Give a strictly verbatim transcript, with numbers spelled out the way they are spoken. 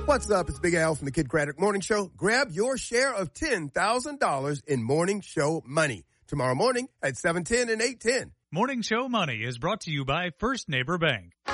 What's up? It's Big Al from the Kid Craddock Morning Show. Grab your share of ten thousand dollars in Morning Show Money tomorrow morning at seven ten and eight ten. Morning Show Money is brought to you by First Neighbor Bank.